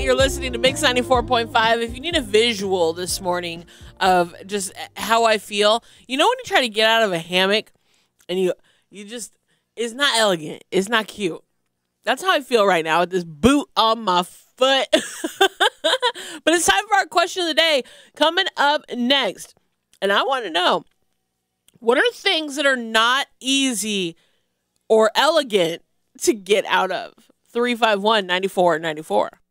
You're listening to Mix 94.5. If you need a visual this morning of just how I feel, you know when you try to get out of a hammock and you just, it's not elegant. It's not cute. That's how I feel right now with this boot on my foot. But it's time for our question of the day coming up next. And I want to know, what are things that are not easy or elegant to get out of? 351-9494.